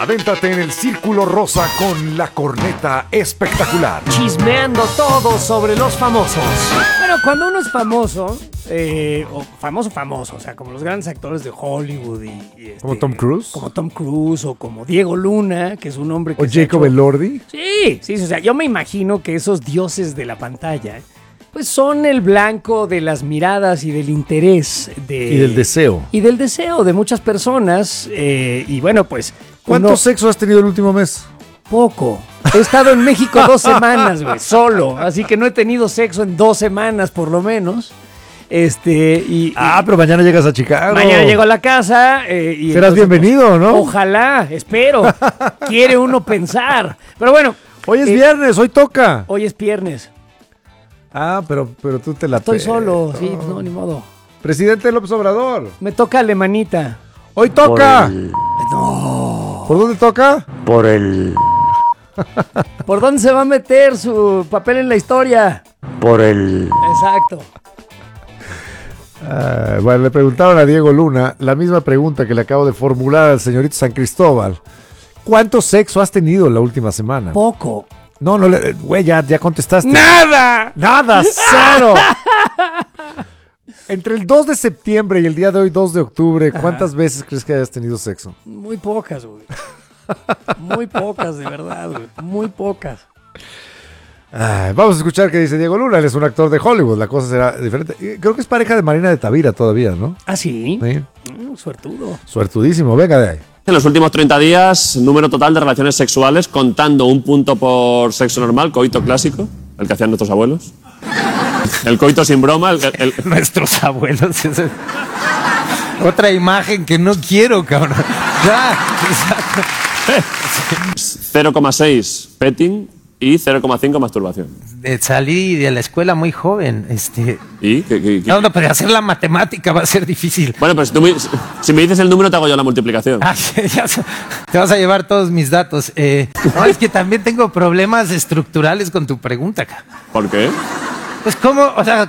Avéntate en el Círculo Rosa con la corneta espectacular. Chismeando todo sobre los famosos. Bueno, cuando uno es famoso, o famoso, o sea, como los grandes actores de Hollywood ¿Como Tom Cruise? Como Tom Cruise o como Diego Luna, que es un hombre que ¿O Jacob Elordi? Sí, o sea, yo me imagino que esos dioses de la pantalla pues son el blanco de las miradas y del interés Y del deseo. Y del deseo de muchas personas. Y bueno, pues... ¿Cuánto sexo has tenido el último mes? Poco. He estado en México 2 semanas, güey, solo. Así que no he tenido sexo en 2 semanas, por lo menos. Pero mañana llegas a Chicago. Mañana llego a la casa. Serás bienvenido, ¿no? Ojalá, espero. Quiere uno pensar. Pero bueno. Hoy es viernes, hoy toca. Hoy es viernes. Pero tú te la... Estoy solo, sí, no, ni modo. Presidente López Obrador. Me toca alemanita. Hoy toca. No. ¿Por dónde toca? Por el... ¿Por dónde se va a meter su papel en la historia? Por el... Exacto. Bueno, le preguntaron a Diego Luna la misma pregunta que le acabo de formular al señorito San Cristóbal. ¿Cuánto sexo has tenido la última semana? Poco. No, güey, ya contestaste. ¡Nada! ¡Nada! ¡Cero! Entre el 2 de septiembre y el día de hoy, 2 de octubre, ¿cuántas veces crees que hayas tenido sexo? Muy pocas, güey. Muy pocas, de verdad, güey. Muy pocas. Vamos a escuchar qué dice Diego Luna. Él es un actor de Hollywood. La cosa será diferente. Creo que es pareja de Marina de Tavira todavía, ¿no? ¿Ah, sí? Sí. Suertudo. Suertudísimo. Venga de ahí. En los últimos 30 días, número total de relaciones sexuales, contando un punto por sexo normal, coito clásico, el que hacían nuestros abuelos. El coito sin broma, Nuestros abuelos. Otra imagen que no quiero, cabrón. Ya, exacto. 0,6 petting y 0,5 masturbación. Salí de la escuela muy joven. ¿Y? No, pero hacer la matemática va a ser difícil. Bueno, pues si me dices el número, te hago yo la multiplicación. Te vas a llevar todos mis datos. No, es que también tengo problemas estructurales con tu pregunta, cabrón. ¿Por qué? Pues como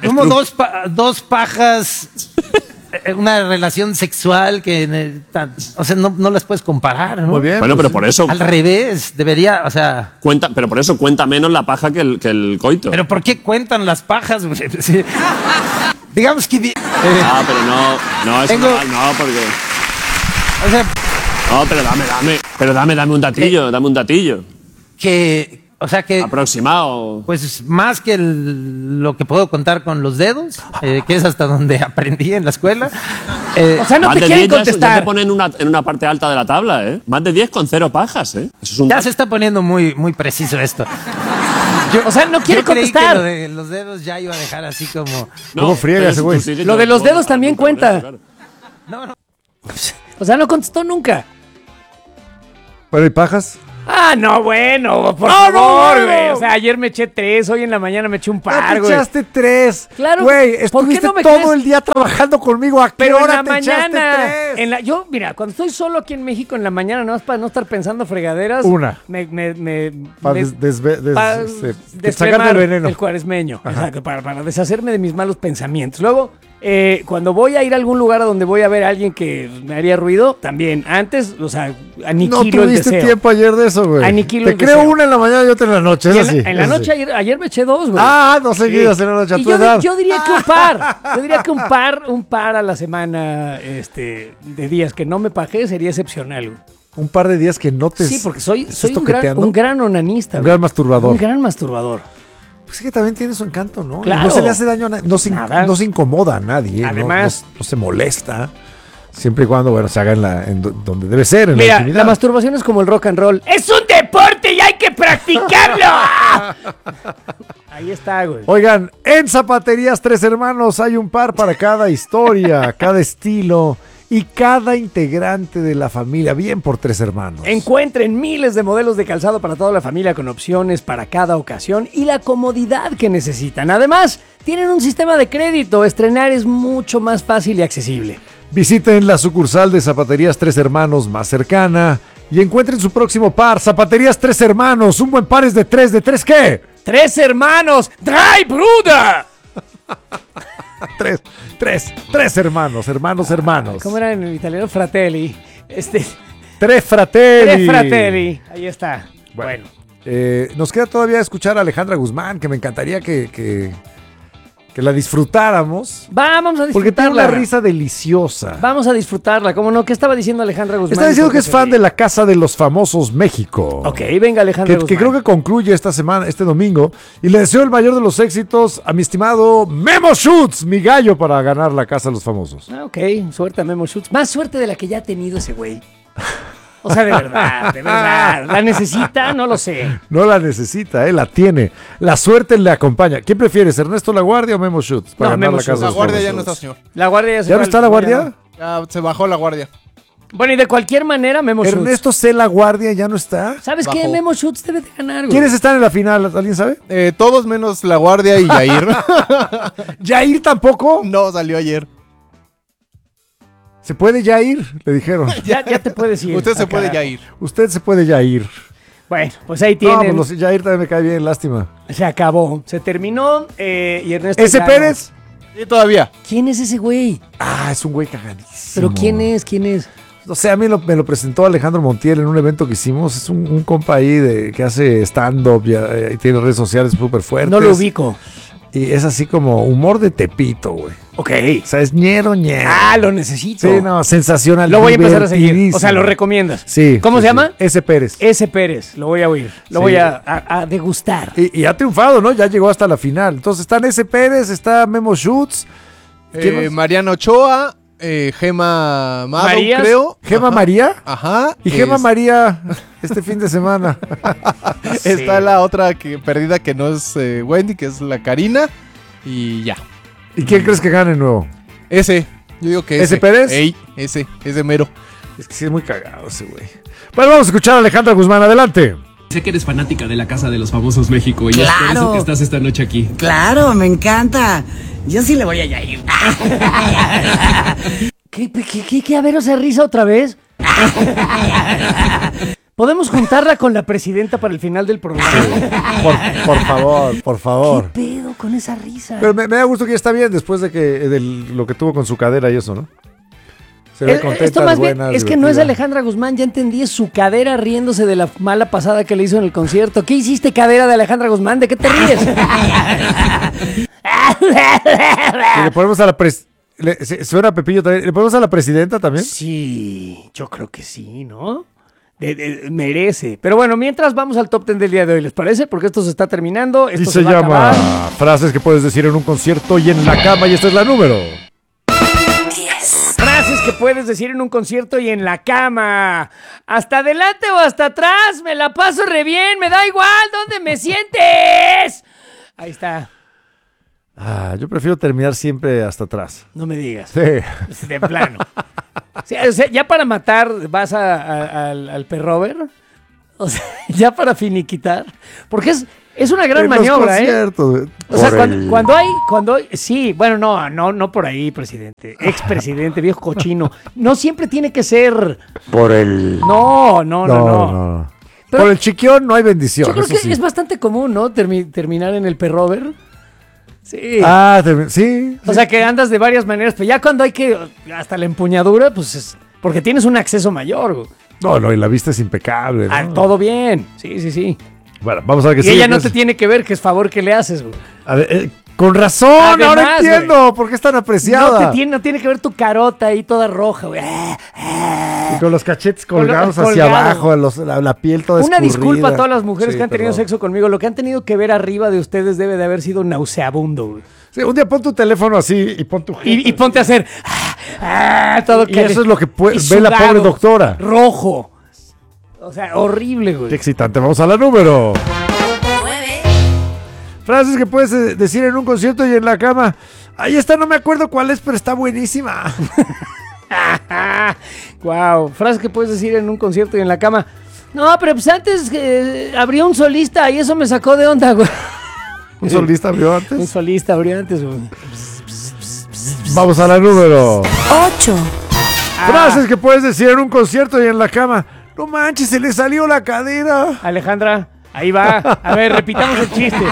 dos pajas, una relación sexual que, o sea, no las puedes comparar, ¿no? Muy bien. Bueno, pero por eso... Al revés, debería, o sea... Pero por eso cuenta menos la paja que el coito. ¿Pero por qué cuentan las pajas? Sí. Digamos que... pero no, es normal, no, porque... O sea... No, pero dame un datillo, O sea que... Aproximado. Pues más que lo que puedo contar con los dedos, que es hasta donde aprendí en la escuela. O sea, no más te de quieren 10 ya contestar. te ponen en una parte alta de la tabla, ¿eh? Más de 10 con 0 pajas, ¿eh? Eso es un... Ya se está poniendo muy, muy preciso esto. O sea, no quiere Yo creí contestar. que lo de los dedos ya iba a dejar así como... ¿Cómo friega ese güey? Lo de los dedos también cuenta. No. O sea, no contestó nunca. ¿Pero hay pajas? No, bueno, por favor, güey. O sea, ayer me eché 3, hoy en la mañana me eché un par, te güey. echaste 3. Claro. Güey, ¿Por qué estuviste no me todo crees? el día trabajando conmigo. ¿A qué Pero en hora la te echaste mañana. 3? Mira, cuando estoy solo aquí en México en la mañana, nada más para no estar pensando fregaderas. Una. Para sacarte descremar el veneno. el cuaresmeño. Exacto, para deshacerme de mis malos pensamientos. Luego, cuando voy a ir a algún lugar a donde voy a ver a alguien que me haría ruido, también. Antes, o sea, aniquilo No el tuviste deseo. tiempo ayer de eso, güey. Aniquilo Te el creo deseo. una en la mañana y otra en la noche. Y Es así. en la noche, ayer me eché 2, güey. No seguidas en la noche a Y tu edad. yo diría que un par. Yo diría que un par a la semana de días que no me pagué sería excepcional, güey. Un par de días que no te... Sí, porque soy ¿estás un toqueteando? gran onanista. Un güey. gran masturbador. Un gran masturbador. Pues es que también tiene su encanto, ¿no? Claro. No se le hace daño a nadie. Nada. No se incomoda a nadie. Además... No se molesta. Siempre y cuando, bueno, se haga donde debe ser, en la Mira, intimidad. la masturbación es como el rock and roll. ¡Es un deporte y hay que practicarlo! Ahí está, güey. Oigan, en Zapaterías Tres Hermanos hay un par para cada historia, cada estilo y cada integrante de la familia. Bien por Tres Hermanos. Encuentren miles de modelos de calzado para toda la familia con opciones para cada ocasión y la comodidad que necesitan. Además, tienen un sistema de crédito. Estrenar es mucho más fácil y accesible. Visiten la sucursal de Zapaterías Tres Hermanos más cercana y encuentren su próximo par. Zapaterías Tres Hermanos. Un buen par es de tres. ¿De tres qué? ¡Tres hermanos! ¡Drei Bruder! Tres hermanos. ¿Cómo era en el italiano? Fratelli. Tre Fratelli. Tre Fratelli. Ahí está. Bueno. Nos queda todavía escuchar a Alejandra Guzmán, que me encantaría que la disfrutáramos. Vamos a disfrutarla. Porque tiene una risa deliciosa. Vamos a disfrutarla, ¿cómo no? ¿Qué estaba diciendo Alejandra Guzmán? Está diciendo que es fan de La Casa de los Famosos México. Ok, venga Alejandra Guzmán. Que creo que concluye esta semana, este domingo. Y le deseo el mayor de los éxitos a mi estimado Memo Schutz, mi gallo, para ganar La Casa de los Famosos. Ok, suerte a Memo Schutz. Más suerte de la que ya ha tenido ese güey. O sea, de verdad, de verdad. ¿La necesita? No lo sé. No la necesita, la tiene. La suerte le acompaña. ¿Quién prefieres, Ernesto Laguardia o Memo Schutz? Para No, ganar Memo La Casa Schutz. de La los guardia ya Famosos? no está, señor. La guardia ya se ¿Ya no fue está al- la guardia? Ya se bajó la guardia. Bueno, y de cualquier manera, Memo Schutz. Ernesto C. Laguardia ya no está. ¿Sabes qué? Bajó. Memo Schutz debe de ganar, güey. ¿Quiénes están en la final? ¿Alguien sabe? Todos menos la guardia y Yair. ¿Jair tampoco? No, salió ayer. ¿Se puede ya ir? Le dijeron. Ya te puedes ir. Usted se Ah, puede carajo. ya ir. Usted se puede ya ir. Bueno, pues ahí No, tienen. pues Jair también me cae bien, lástima. Se acabó. Se terminó. Y Ernesto. ¿Ese ya- Pérez? Sí, todavía. ¿Quién es ese güey? Ah, es un güey cagadísimo. ¿Pero quién es? ¿Quién es? No sé, a mí me lo presentó Alejandro Montiel en un evento que hicimos. Es un compa ahí que hace stand-up y tiene redes sociales súper fuertes. No lo ubico. Y es así como humor de Tepito, güey. Ok. O sea, es ñero. Ah, lo necesito. Sí, no, sensacional. Lo voy a empezar a seguir. divertidísimo. O sea, lo recomiendas. Sí. ¿Cómo sí, se sí. llama? Ese Pérez. Ese Pérez. Lo voy a oír. Lo Sí. voy a degustar. Y ha triunfado, ¿no? Ya llegó hasta la final. Entonces están ese Pérez, está Memo Schutz. ¿Quién más? Mariano Ochoa, Gema Mado, Marías. creo. Gema Ajá. María. Ajá. Y Gema María este fin de semana. Está la otra perdida que no es Wendy, que es la Karina. Y ya. ¿Y quién crees que gane nuevo? Ese. Yo digo que ¿Ese Pérez? Ey, ese mero. Es que sí es muy cagado ese güey. Bueno, vamos a escuchar a Alejandra Guzmán. Adelante. Sé que eres fanática de La Casa de los Famosos México y es por eso que estás esta noche aquí. Claro, me encanta. Yo sí le voy a Yair. ¿Qué? A ver, ¿se risa otra vez? ¿Podemos juntarla con la presidenta para el final del programa? Por favor, por ¿Qué favor. pedo con esa risa? Pero me da gusto que ya está bien después de lo que tuvo con su cadera y eso, ¿no? Se ve contenta, Esto más bien buena, es que no es divertida. Alejandra Guzmán, ya entendí, es su cadera riéndose de la mala pasada que le hizo en el concierto. ¿Qué hiciste, cadera de Alejandra Guzmán? ¿De qué te ríes? Y le ponemos a la suena Pepillo también. ¿Le ponemos a la presidenta también? Sí, yo creo que sí, ¿no? Merece. Pero bueno, mientras vamos al top 10 del día de hoy, ¿les parece? Porque esto se está terminando. Y Esto se va a llama acabar. Frases que puedes decir en un concierto y en la cama. Y esta es la número. Frases que puedes decir en un concierto y en la cama. ¿Hasta adelante o hasta atrás? Me la paso re bien, me da igual dónde me sientes. Ahí está. Yo prefiero terminar siempre hasta atrás. No me digas. Sí. De plano. Sí, o sea, ya para matar vas al perrover. O sea, ya para finiquitar. Porque es una gran En los maniobra, ¿eh? conciertos, O sea, por el- cuando hay, sí, bueno, no por ahí, presidente, expresidente, viejo cochino. No siempre tiene que ser. Por el... No. No. Pero- Por el chiquión no hay bendición. Yo creo eso que sí. es bastante común, ¿no? Terminar en el perrover. Sí. Sí. O sea, que andas de varias maneras, pero ya cuando hay que, hasta la empuñadura, pues es, porque tienes un acceso mayor, güey. No, y la vista es impecable, ¿no? Ah, todo bien. Sí. Bueno, vamos a ver qué Y sigue. ella no te tiene que ver, que es favor que le haces, güey. A ver, con razón, Además, ahora entiendo por qué es tan apreciada. No tiene que ver tu carota ahí toda roja, güey. Y con los cachetes colgados Con lo- hacia colgado. abajo, la piel toda Una escurrida. disculpa a todas las mujeres Sí, que han tenido perdón. sexo conmigo. Lo que han tenido que ver arriba de ustedes debe de haber sido nauseabundo, güey. Sí, un día pon tu teléfono así y pon tu... Y ponte a hacer... todo Y eso es lo que y ve la pobre sudado, doctora. Rojo. O sea, horrible, güey. Qué excitante. Vamos a la número. Frases que puedes decir en un concierto y en la cama. Ahí está, no me acuerdo cuál es, pero está buenísima. Wow, frase que puedes decir en un concierto y en la cama. No, pero pues antes abrió un solista y eso me sacó de onda, güey. ¿Un solista abrió Un antes? solista abrió antes, güey. Vamos a la número. 8. Frases que puedes decir en un concierto y en la cama. No manches, se le salió la cadera. Alejandra, ahí va. A ver, repitamos el chiste.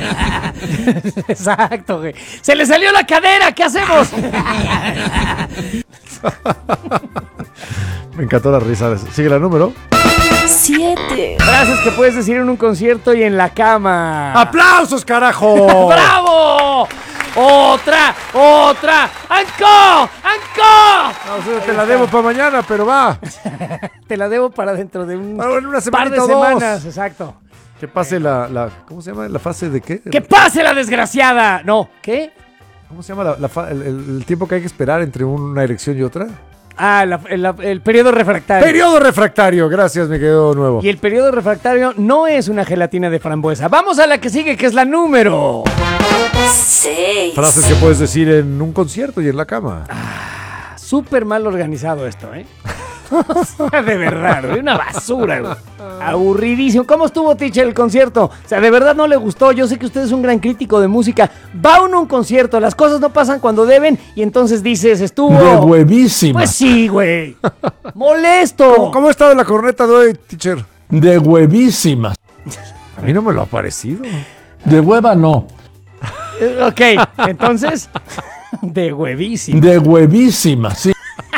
Exacto, güey. Se le salió la cadera, ¿qué hacemos? Me encantó la risa. Sigue la número. 7. Frases que puedes decir en un concierto y en la cama. ¡Aplausos, carajo! ¡Bravo! ¡Otra! ¡Anco! No sé, te la debo para mañana, pero va. Te la debo para dentro de un En una par de semanita o dos. semanas, exacto. Que pase la ¿cómo se llama? ¿La fase de qué? ¡Que pase la desgraciada! No, ¿qué? ¿Cómo se llama el tiempo que hay que esperar entre una erección y otra? Ah, el periodo refractario. Periodo refractario, gracias, me quedó nuevo. Y el periodo refractario no es una gelatina de frambuesa. Vamos a la que sigue, que es la número 6. Frases que puedes decir en un concierto y en la cama. Súper mal organizado esto, ¿eh? De verdad, güey, una basura, güey. Aburridísimo. ¿Cómo estuvo, Teacher, el concierto? O sea, de verdad no le gustó. Yo sé que usted es un gran crítico de música. Va uno a un concierto, las cosas no pasan cuando deben y entonces dices, estuvo... De huevísima. Pues sí, güey. Molesto. ¿Cómo ha estado la corneta de hoy, teacher? De huevísimas. A mí no me lo ha parecido. De hueva no. Ok, entonces, de huevísimo. De huevísimas, sí.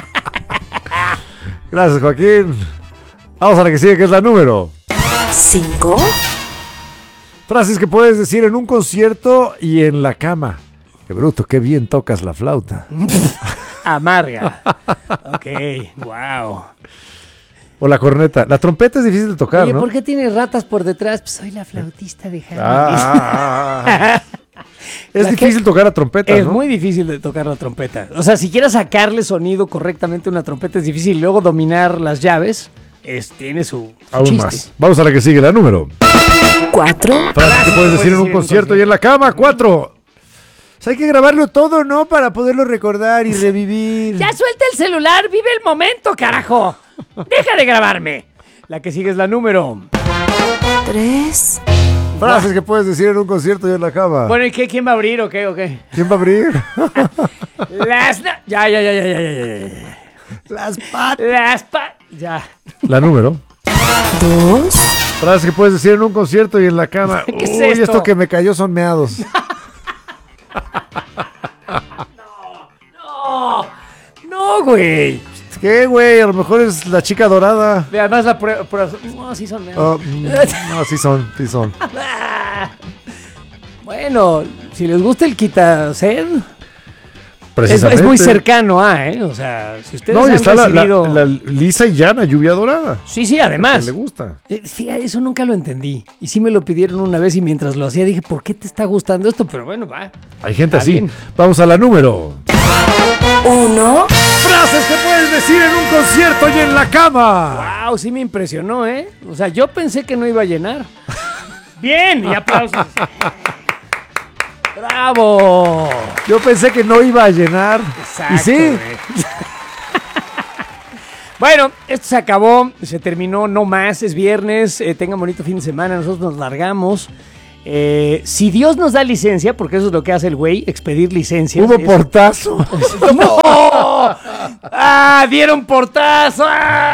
Gracias, Joaquín. Vamos a la que sigue, que es la número 5. Frases que puedes decir en un concierto y en la cama. Qué bruto, qué bien tocas la flauta. Amarga. Ok, wow. O la corneta. La trompeta es difícil de tocar, Oye, ¿no? ¿por qué tiene ratas por detrás? Pues soy la flautista de Harry. Es difícil tocar la trompeta, Es ¿no? muy difícil de tocar la trompeta. O sea, si quieres sacarle sonido correctamente a una trompeta es difícil. Luego dominar las llaves tiene su Aún chiste. más. Vamos a la que sigue, la número 4. Frases que puedes decir en un concierto y en la cama. 4. O sea, hay que grabarlo todo, ¿no? Para poderlo recordar y revivir. Ya suelta el celular, vive el momento, carajo. Deja de grabarme. La que sigue es la número. 3. Frases que puedes decir en un concierto y en la cama. Bueno, ¿y qué? ¿Quién va a abrir o qué? ¿O qué? ¿Quién va a abrir? Ya. Ya. La número. 2. Frases que puedes decir en un concierto y en la cama. ¿Qué es Uy, esto? esto que me cayó son meados. No, güey. ¿Qué, güey? A lo mejor es la chica dorada. Ve, además la prueba... No, sí son meados. No, sí son. Bueno, si les gusta el quitased, es Precisamente. muy cercano a, ¿eh? O sea, si ustedes No, y han está recibido... la lisa y llana, lluvia dorada. Sí, además. Que le gusta. Fíjate, eso nunca lo entendí. Y sí me lo pidieron una vez y mientras lo hacía dije, ¿por qué te está gustando esto? Pero bueno, va. Hay gente Está así. bien. Vamos a la número. 1. Frases que puedes decir en un concierto y en la cama. Wow, sí me impresionó, ¿eh? O sea, yo pensé que no iba a llenar. Bien, y aplausos. ¡Bravo! Yo pensé que no iba a llenar. Exacto, y sí. güey. Bueno, esto se acabó, se terminó, no más, es viernes, tengan bonito fin de semana, nosotros nos largamos. Si Dios nos da licencia, porque eso es lo que hace el güey, expedir licencias. Hubo portazo. ¡No! ¡Ah! ¡Dieron portazo!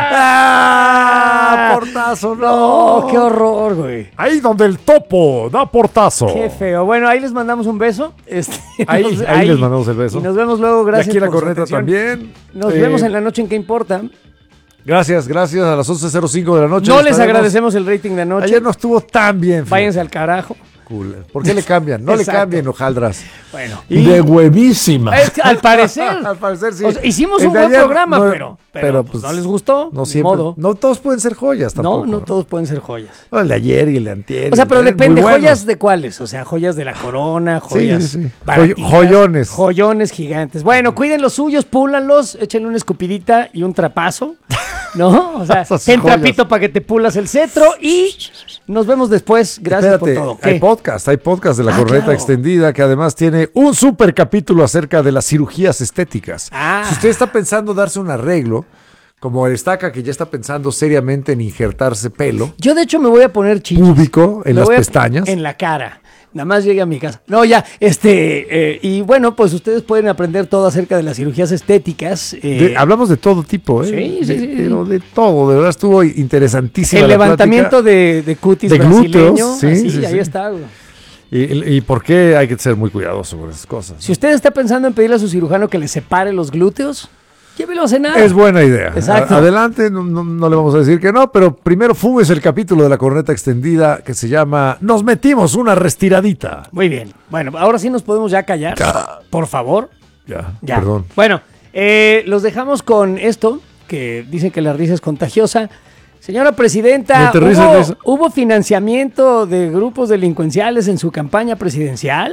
¡Ah! Portazo, ¡No! ¡Qué horror, güey! Ahí donde el topo da portazo. ¡Qué feo! Bueno, ahí les mandamos un beso. Ahí les mandamos el beso. Y nos vemos luego, Y gracias aquí la por su corneta atención. también. Nos vemos en la noche en ¿Qué importa? Gracias a las 11:05 de la noche. No les Estaremos- agradecemos el rating de anoche. Ayer no estuvo tan bien. fíjate. Váyanse al carajo. Cool. ¿Por qué le cambian? No Exacto. le cambien, hojaldras. Bueno. De huevísimas. Es que al parecer. Al parecer sí. O sea, hicimos El un de buen ayer programa, no- pero pues, no les gustó. No ni siempre. modo. No todos pueden ser joyas tampoco. No todos pueden ser joyas. No, el de ayer y el de antier. O sea, pero muy depende, bueno. ¿joyas de cuáles? O sea, joyas de la corona, joyas sí. baratitas, Joyones. Joyones gigantes. Bueno, cuiden los suyos, púlanlos, échenle una escupidita y un trapazo, ¿no? O sea, Esas ten joyas. trapito para que te pulas el cetro y nos vemos después. Gracias Espérate, por todo. hay ¿Qué? podcast de la corneta claro. extendida que además tiene un super capítulo acerca de las cirugías estéticas. Ah. Si usted está pensando darse un arreglo, como el Estaca que ya está pensando seriamente en injertarse pelo Yo de hecho me voy a poner chichis. púbico en Me las voy a- pestañas. En la cara. Nada más llegue a mi casa. No, ya, y bueno, pues ustedes pueden aprender todo acerca de las cirugías estéticas. Hablamos de todo tipo, ¿eh? Sí, sí. Pero de todo, de verdad estuvo interesantísima el la levantamiento plática. de cutis De glúteos, brasileño. sí, así, sí, ahí sí. está, güey. Y por qué hay que ser muy cuidadoso con esas cosas. Si usted está pensando en pedirle a su cirujano que le separe los glúteos, Llévelo a cenar. Es buena idea. Exacto. Adelante, no le vamos a decir que no, pero primero fumes el capítulo de la corneta extendida que se llama Nos metimos una restiradita. Muy bien. Bueno, ahora sí nos podemos ya callar. Por favor. Ya, Ya. perdón. Bueno, los dejamos con esto, que dicen que la risa es contagiosa. Señora presidenta, No te ríes de eso. ¿hubo financiamiento de grupos delincuenciales en su campaña presidencial?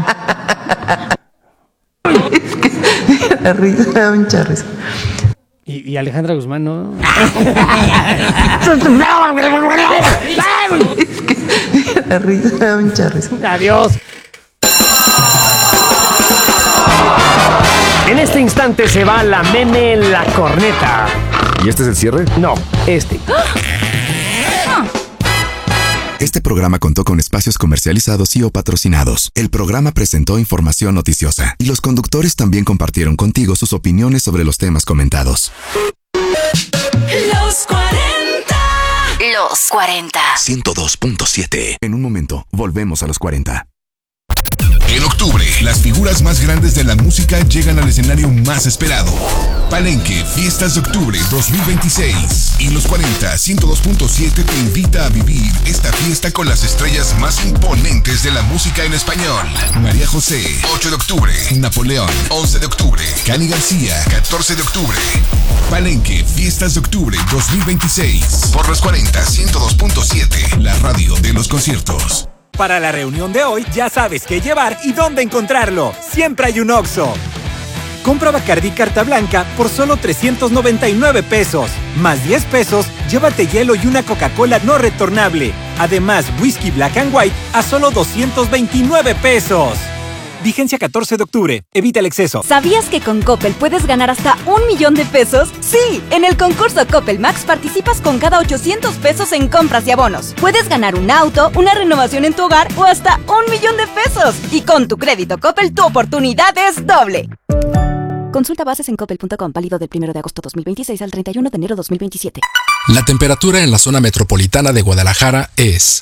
La risa, me da mucha risa. Y Alejandra Guzmán, ¿no? La risa, me da mucha risa. Adiós. En este instante se va la meme la corneta. ¿Y este es el cierre? No, este. Este programa contó con espacios comercializados y o patrocinados. El programa presentó información noticiosa y los conductores también compartieron contigo sus opiniones sobre los temas comentados. Los 40. Los 40. 102.7. En un momento, volvemos a los 40. En octubre, las figuras más grandes de la música llegan al escenario más esperado. Palenque, Fiestas de Octubre 2026. Y Los 40, 102.7 te invita a vivir esta fiesta con las estrellas más imponentes de la música en español. María José, 8 de octubre. Napoleón, 11 de octubre. Cani García, 14 de octubre. Palenque, Fiestas de Octubre 2026. Por Los 40, 102.7, la radio de los conciertos. Para la reunión de hoy ya sabes qué llevar y dónde encontrarlo. Siempre hay un Oxxo. Compra Bacardí Carta Blanca por solo 399 pesos. Más 10 pesos, llévate hielo y una Coca-Cola no retornable. Además, whisky Black and White a solo 229 pesos. Vigencia 14 de octubre. Evita el exceso. ¿Sabías que con Coppel puedes ganar hasta 1 millón de pesos? Sí, en el concurso Coppel Max participas con cada 800 pesos en compras y abonos. Puedes ganar un auto, una renovación en tu hogar o hasta 1 millón de pesos. Y con tu crédito Coppel, tu oportunidad es doble. Consulta bases en coppel.com, válido del 1 de agosto 2026 al 31 de enero 2027. La temperatura en la zona metropolitana de Guadalajara es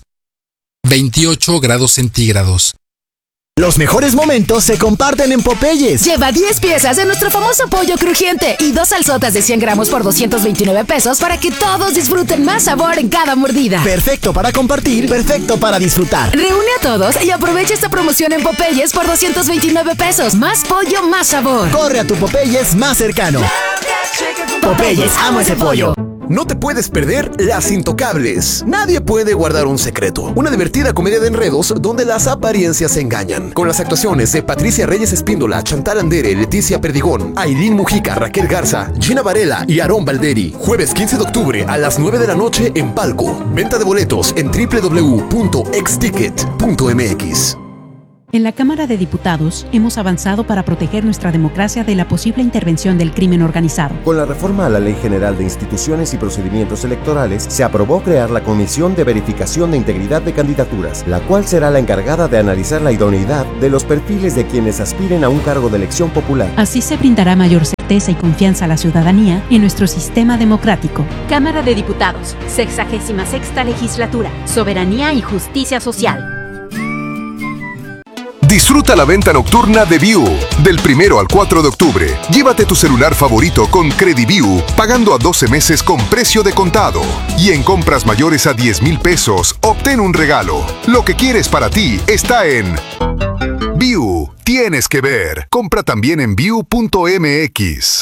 28 grados centígrados. Los mejores momentos se comparten en Popeyes. Lleva 10 piezas de nuestro famoso pollo crujiente y 2 salsotas de 100 gramos por 229 pesos para que todos disfruten más sabor en cada mordida. Perfecto para compartir, perfecto para disfrutar. Reúne a todos y aprovecha esta promoción en Popeyes por 229 pesos. Más pollo, más sabor. Corre a tu Popeyes más cercano. Popeyes, amo ese pollo. No te puedes perder Las Intocables. Nadie puede guardar un secreto. Una divertida comedia de enredos donde las apariencias se engañan. Con las actuaciones de Patricia Reyes Espíndola, Chantal Andere, Leticia Perdigón, Ailín Mujica, Raquel Garza, Gina Varela y Aarón Valderi. Jueves 15 de octubre a las 9 de la noche en Palco. Venta de boletos en www.exticket.mx. En la Cámara de Diputados hemos avanzado para proteger nuestra democracia de la posible intervención del crimen organizado. Con la reforma a la Ley General de Instituciones y Procedimientos Electorales, se aprobó crear la Comisión de Verificación de Integridad de Candidaturas, la cual será la encargada de analizar la idoneidad de los perfiles de quienes aspiren a un cargo de elección popular. Así se brindará mayor certeza y confianza a la ciudadanía en nuestro sistema democrático. Cámara de Diputados, 66ª Legislatura, Soberanía y Justicia Social. Disfruta la venta nocturna de View del 1 al 4 de octubre. Llévate tu celular favorito con Crediview pagando a 12 meses con precio de contado. Y en compras mayores a 10,000 pesos, obtén un regalo. Lo que quieres para ti está en View. Tienes que ver. Compra también en View.mx.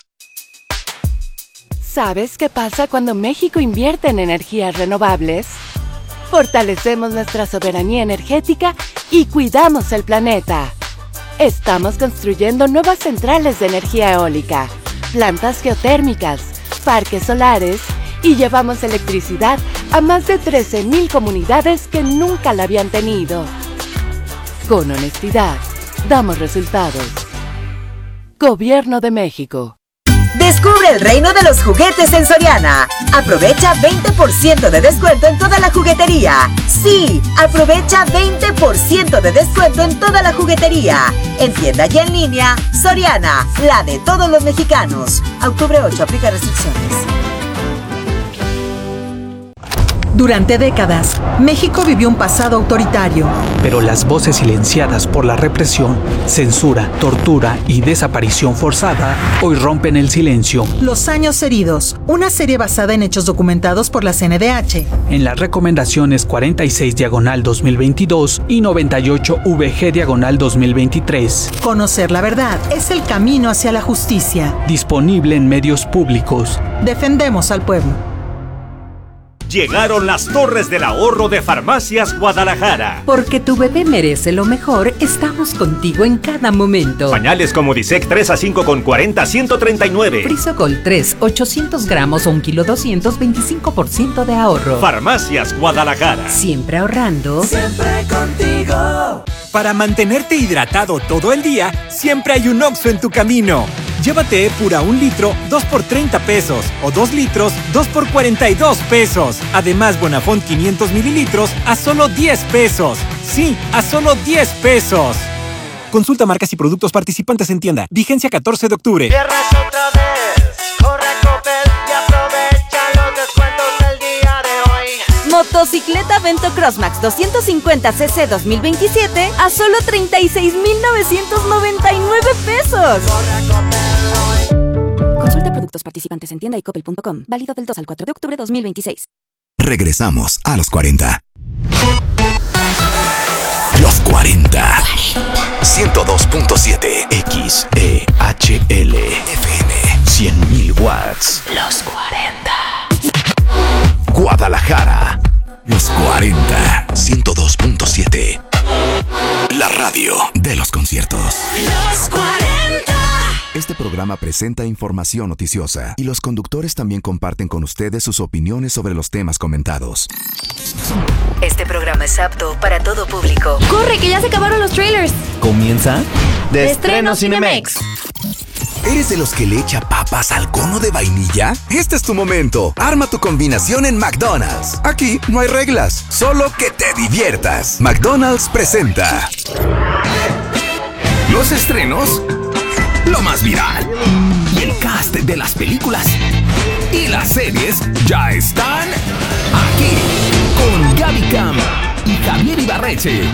¿Sabes qué pasa cuando México invierte en energías renovables? Fortalecemos nuestra soberanía energética y cuidamos el planeta. Estamos construyendo nuevas centrales de energía eólica, plantas geotérmicas, parques solares y llevamos electricidad a más de 13,000 comunidades que nunca la habían tenido. Con honestidad, damos resultados. Gobierno de México. Descubre el reino de los juguetes en Soriana. Aprovecha 20% de descuento en toda la juguetería. Sí, aprovecha 20% de descuento en toda la juguetería. En tienda y en línea, Soriana, la de todos los mexicanos. Octubre 8, aplica restricciones. Durante décadas, México vivió un pasado autoritario. Pero las voces silenciadas por la represión, censura, tortura y desaparición forzada hoy rompen el silencio. Los años heridos, una serie basada en hechos documentados por la CNDH. En las recomendaciones 46/2022 y 98/VG/2023. Conocer la verdad es el camino hacia la justicia. Disponible en medios públicos. Defendemos al pueblo. Llegaron las Torres del Ahorro de Farmacias Guadalajara. Porque tu bebé merece lo mejor, estamos contigo en cada momento. Pañales como Disec 3 a 5 con 40, 139. Frisocol 3, 800 gramos o 1 kilo 200, 25% de ahorro. Farmacias Guadalajara. Siempre ahorrando. Siempre contigo. Para mantenerte hidratado todo el día, siempre hay un Oxxo en tu camino. Llévate Epura 1 litro, 2 por 30 pesos. O 2 litros, 2 por 42 pesos. Además, Bonafont 500 mililitros a solo 10 pesos. Sí, a solo 10 pesos. Consulta marcas y productos participantes en tienda. Vigencia 14 de octubre. Viernes otra vez. Corre Coppel y aprovecha los descuentos del día de hoy. Motocicleta Vento Crossmax 250cc 2027 a solo 36,999 pesos. Consulta productos participantes en tienda y coppel.com. Válido del 2 al 4 de octubre 2026. Regresamos a los 40. Los 40. 102.7 XEHL FM 100.000 watts. Los 40. Guadalajara. Los 40. 102.7. La radio de los conciertos. Los 40. Este programa presenta información noticiosa y los conductores también comparten con ustedes sus opiniones sobre los temas comentados. Este programa es apto para todo público. ¡Corre, que ya se acabaron los trailers! Comienza De Estreno Cinemex. ¿Eres de los que le echa papas al cono de vainilla? Este es tu momento. Arma tu combinación en McDonald's. Aquí no hay reglas, solo que te diviertas. McDonald's presenta los estrenos, lo más viral. Y el cast de las películas y las series ya están aquí con Gaby Cam y Javier Ibarreche.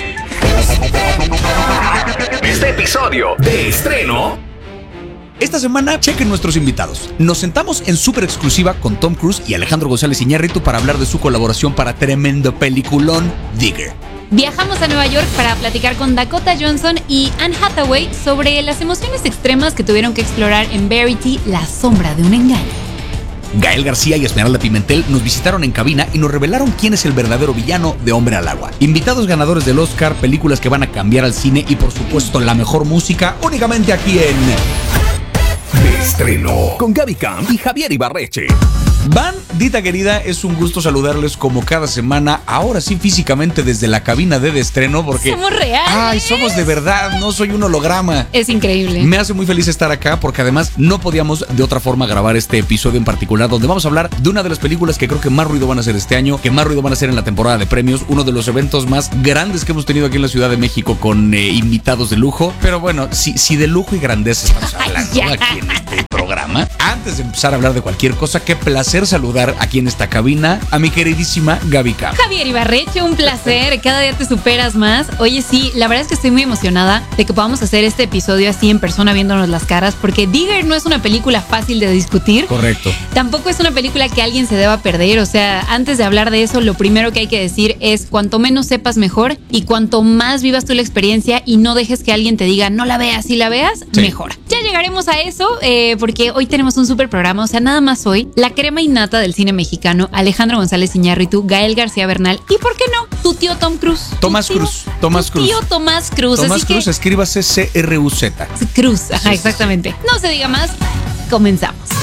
Este episodio de estreno. Esta semana, chequen nuestros invitados. Nos sentamos en súper exclusiva con Tom Cruise y Alejandro González Iñárritu para hablar de su colaboración para tremendo peliculón Digger. Viajamos a Nueva York para platicar con Dakota Johnson y Anne Hathaway sobre las emociones extremas que tuvieron que explorar en Verity, la sombra de un engaño. Gael García y Esmeralda Pimentel nos visitaron en cabina y nos revelaron quién es el verdadero villano de Hombre al Agua. Invitados ganadores del Oscar, películas que van a cambiar al cine y por supuesto la mejor música únicamente aquí en De Estreno con Gaby Camp y Javier Ibarreche. Bandita querida, es un gusto saludarles como cada semana, ahora sí físicamente desde la cabina de Estreno porque... ¡Somos reales! ¡Ay, somos de verdad! No soy un holograma. Es increíble. Me hace muy feliz estar acá porque además no podíamos de otra forma grabar este episodio en particular donde vamos a hablar de una de las películas que creo que más ruido van a hacer este año, que más ruido van a hacer en la temporada de premios, uno de los eventos más grandes que hemos tenido aquí en la Ciudad de México con invitados de lujo. Pero bueno, si de lujo y grandeza estamos hablando aquí en este programa, antes de empezar a hablar de cualquier cosa, qué placer saludar aquí en esta cabina a mi queridísima Gaby Camp. Javier Ibarreche, un placer, cada día te superas más. Oye, sí, la verdad es que estoy muy emocionada de que podamos hacer este episodio así en persona viéndonos las caras, porque Digger no es una película fácil de discutir. Correcto. Tampoco es una película que alguien se deba perder, o sea, antes de hablar de eso, lo primero que hay que decir es cuanto menos sepas mejor y cuanto más vivas tú la experiencia y no dejes que alguien te diga no la veas, si la veas, sí, mejor. Ya llegaremos a eso, porque hoy tenemos un súper programa, o sea, nada más hoy, la crema innata del cine mexicano, Alejandro González Iñárritu, Gael García Bernal y, ¿por qué no?, tu tío Tom Cruise. Tomás Cruz. Tío Tomás Cruz. Tomás Cruz, escríbase C-R-U-Z. Cruz, ajá, exactamente. No se diga más, comenzamos.